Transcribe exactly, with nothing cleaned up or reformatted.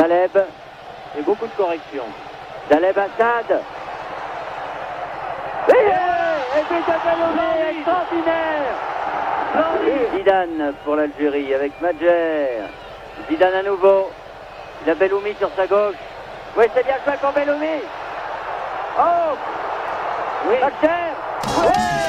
Taleb. Et beaucoup de corrections. Taleb Assad. Et, et but de Belloumi, extraordinaire. Et Zidane pour l'Algérie avec Madjer. Zidane à nouveau. Il a Belloumi sur sa gauche. Oui, c'est bien joué pour Belloumi. Oh, Oui. Madjer. Ouais.